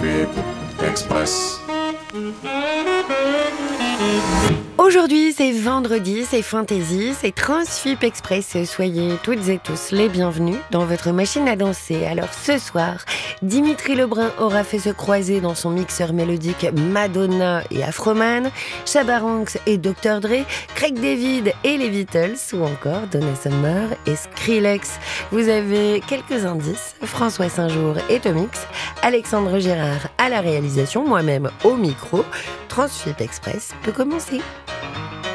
Transfup Express. Aujourd'hui, c'est vendredi, c'est Fantaisie, c'est Transfup Express. Soyez toutes et tous les bienvenus dans votre machine à danser. Alors ce soir, Dimitri Lebrun aura fait se croiser dans son mixeur mélodique Madonna et Afroman, Shabba Ranks et Dr. Dre, Craig David et les Beatles, ou encore Donna Summer et Skrillex. Vous avez quelques indices, François Saint-Jour est au mix, Alexandre Gérard à la réalisation, moi-même au micro. Transfup Express peut commencer.